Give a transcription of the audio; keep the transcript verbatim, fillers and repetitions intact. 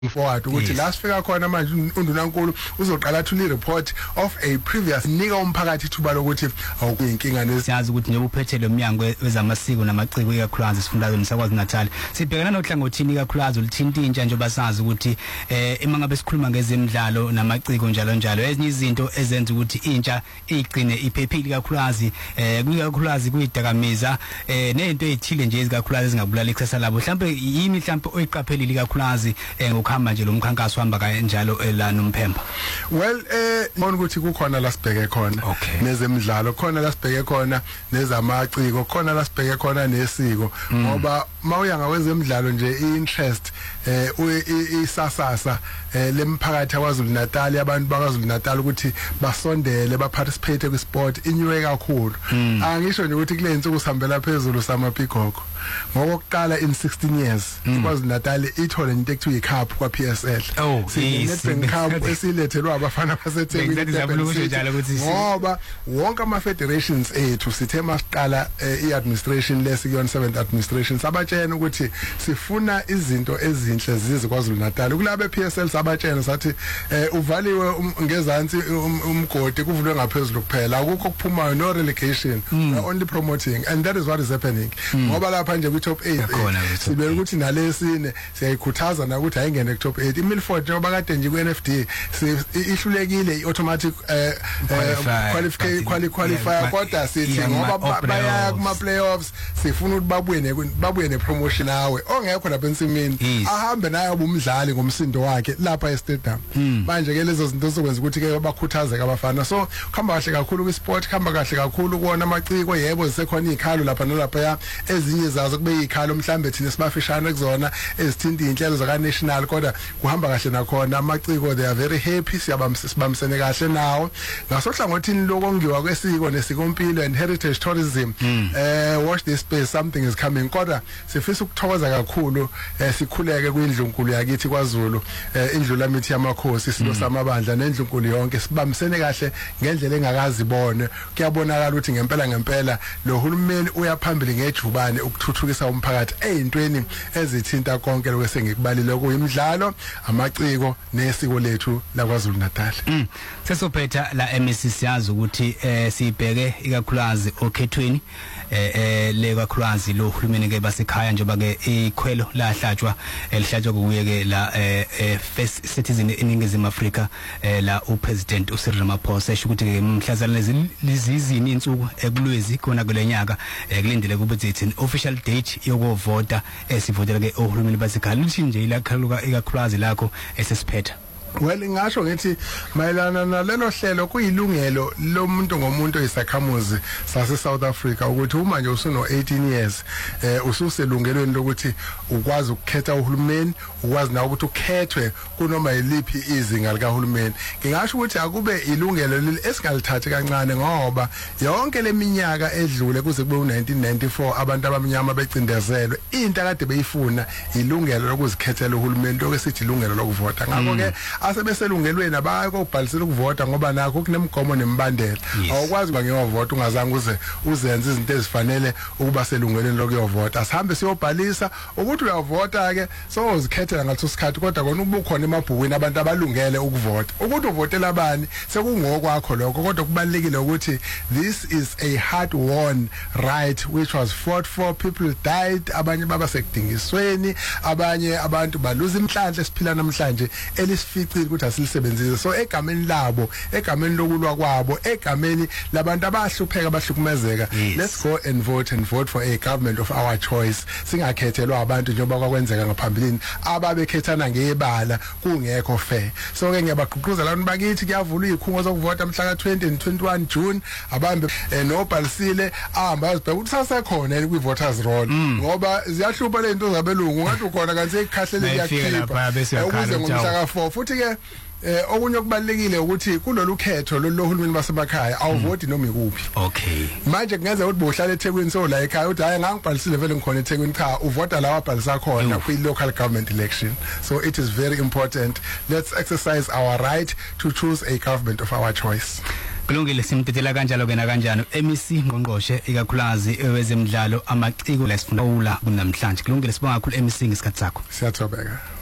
forward ukuthi la sifika khona manje undunankulu uzoqala athula i-report of a previous nika umphakathi ithuba lokuthi awukuyinkinga nesi siyazi ukuthi njengoba uphethe lo mnyango wezamasiko namaciko ikakhulukazi esifundazweni saKwaZulu-Natal sibhekana nohlangothini ikakhulukazi oluthinta intsha njengoba sazi ukuthi eh uma ngabe sikhuluma ngezemidlalo namaciko njalo njalo ezinye izinto ezenza ukuthi intsha igcine iphephile ikakhulukazi eh kuyikakhulukazi kuyidakameza eh nento ezithile nje ezikakhulukazi ezingabulala ikusasa labo mhlawumbe yini mhlawumbe oyiqaphelile ikakhulukazi eh hamba nje lo mkhankaso hamba kanjalo la noMphemba. Well eh ngibona ukuthi kukhona la sibheke khona nezemidlalo khona la sibheke khona nezamaciko khona la sibheke khona nesiko ngoba mawuya ngawezemidlalo nje iinterest eh isasasa lemphakathi yaKwaZulu-Natal abantu baKwaZulu-Natal ukuthi basondele baparticipate kwisport inyuke kakhulu angisho nje ukuthi kule insuku sihambela phezulu samaphikoko ngokuqala in sixteen years KwaZulu-Natal ithole into ekuthiwa icup kwa P S L sinetbank cup esilethelwa abafana baseThekwini ngoba wonke ama federations ethu sithe masiqala iadministration lesikuyona seventh administration sabatshena ukuthi sifuna izinto ezinhle zize KwaZulu-Natal kulabe P S L sabatshena sathi uvaliwe ngezansi umgodi kuvulwe ngaphezulu kuphela akukho kuphumayo no relegation only promoting and that is what is happening ngoba lapha nje ku top eight sibele ukuthi nalesine siyayikhuthaza na ukuthi ayingene ku top eight iMilford njengoba kade nje ku N F D ihlulekile iautomatic qualify qualifier kodwa sithi ngoba baya kuma playoffs sifuna ukuthi babuye babuye ne promotion nawe ongekho lapha ensimini ahambe naye ubumdlali ngomsindo wakhe lapha e-stadium manje ke lezo zinto zokwenza ukuthi ke bakhuthaze abafana so khamba kahle kakhulu kwisport khamba kahle kakhulu kuona amaciko yebo zisekhona izikhalo lapha nalapha ezinye zazo kube izikhalo mhlambe thina sibafishana kuzona ezithinta inhlelo zaka national kodwa kuhamba kahle nakhona amaciko they are very happy siyabamsene kahle nawo ngasohlangothini lokongiwa kwesiko nesikompilo and heritage tourism eh watch this space something is coming kodwa sifisa ukuthokoza kakhulu sikhuleke kwindlunkulu yakithi kwaZulu indlu lamithi yamakhosi silo samabandla nendlunkulu yonke sibamsene kahle ngendlela engakazi ibone kuyabonakala ukuthi ngempela ngempela lo hulumeni uyaphambili ngejubane ukuthuthukisa umphakathi ezintweni ezithinta konke lokho sengikubalile kuyimidlalo amaciko nesiko lethu laKwaZulu-Natal. Mm. Sesophetha la M S C siyazi ukuthi eh sibheke ikakhulukazi okhethweni eh eh le kakhulukazi lo hulumeni ke basekhaya njengoba ke ikhwelo lahlatshwa elihlatshwa kuye ke la eh first citizen eNingizimu Afrika eh la uPresident uCyril Ramaphosa esho ukuthi ke mhlazana lezizini insuku ekulwezi khona kulenyaka kulindele kube zithi official date yokuvota esivotela ke ohulumeni basekhaya lithi nje ilakhaluka ikakhulukazi lakho esesiphetha. Well ngasho ngithi mayelana nalelo hlelo kuyilungelo lomuntu ngomuntu oyisakhamuzi sase South Africa ukuthi uma nje usuno eighteen years eh ususelungelweni lokuthi ukwazi ukukhetha uhulumeni ukwazi nawe ukuthi ukhethwe kunoma yiliphi izinga lika hulumeni ngingasho ukuthi akube ilungelo leli esingalithathe kancane ngoba yonke leminyaka edlule kuze kube u nineteen ninety-four abantu abamnyama becindezelwe into akade beyifuna ilungelo lokuzikhethela uhulumeni lokwesithi ilungelo lokuvota ngakho ke asebeselungelweni abayiko ukubhalisela ukuvota ngoba nakho kunemigomo nemibandela awukwazi bangiyovota ungazange uze uzenze izinto ezifanele ukuba selungelweni lokuyovota asihambe siyobhalisa ukuthi uyavota ke so uzikhethela ngaleso sikhathi kodwa kona ubukhona emabhukwini abantu abalungele ukuvota ukuthi uvotela abani sekungokwakho lokho kodwa kubalekile ukuthi this is a hard won right which was fought for people died abanye baba sekudingisweni abanye abantu baluza imhlandla esiphila namhlanje elisifika ukuthi asilisebenzise so egameni labo egameni lokulwa kwabo egameni labantu abahlupheka abahlukumezeka let's go and vote and vote for a government of our choice singakhethelwa abantu njengoba kwakwenzeka ngaphambilini ababekhethana ngebala kungekho fair so ke ngiyabagqugquzela abantu bakithi kuyavula izikhungo zokuvota mhla ka twenty and twenty-one June abambe nobhalisile ahamba azibheka ukuthi sasekhona kwi voters roll ngoba ziyahlupha le zinto zabelungu ngathi ukhona kanti ekhahlele liyakhipha ukuze ngomhla ka four futhi ke eh okunye okubalekile ukuthi kulolu khetho lo hulumeni basemakhaya awuvoti noma ikuphi okay manje kungenza ukuthi bohlala eThekwini so la ekhaya uthi hayi ngangibhalisile vele ngikhona eThekwini cha uvota la wabhalisa khona kwi local government election so it is very important let's exercise our right to choose a government of our choice. Kulungile simtetela kanjalo kena kanjani M E C ngqongqoshe ikakhulukazi ewezemidlalo amaciko lesifunda ula kunamhlanje kulungile sibonga kakhulu M E C ngesikhathi sakho siyathobeka.